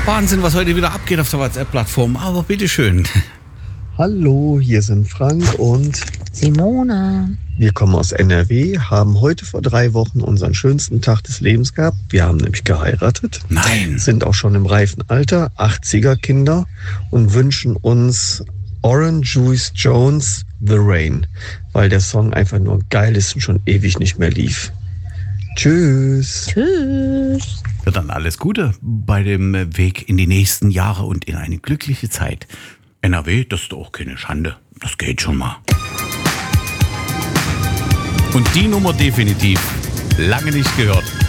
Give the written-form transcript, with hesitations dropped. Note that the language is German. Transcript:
Wahnsinn, was heute wieder abgeht auf der WhatsApp-Plattform. Aber bitteschön. Hallo, hier sind Frank und Simone. Wir kommen aus NRW, haben heute vor 3 Wochen unseren schönsten Tag des Lebens gehabt. Wir haben nämlich geheiratet. Nein. Sind auch schon im reifen Alter, 80er Kinder und wünschen uns Orange Juice Jones The Rain, weil der Song einfach nur geil ist und schon ewig nicht mehr lief. Tschüss. Tschüss. Ja, dann alles Gute bei dem Weg in die nächsten Jahre und in eine glückliche Zeit. NRW, das ist doch keine Schande. Das geht schon mal. Und die Nummer definitiv lange nicht gehört.